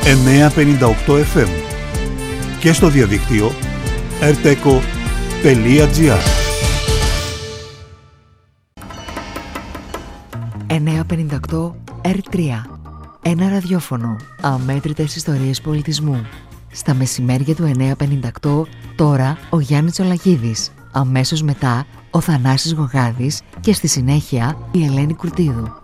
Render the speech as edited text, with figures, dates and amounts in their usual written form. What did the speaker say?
958 FM και στο διαδίκτυο rteco.gr. 958 R3. Ένα ραδιόφωνο. Αμέτρητες ιστορίες πολιτισμού. Στα μεσημέρια του 958, τώρα ο Γιάννης Τσολακίδης. Αμέσως μετά ο Θανάσης Γογάδης και στη συνέχεια η Ελένη Κουρτίδου.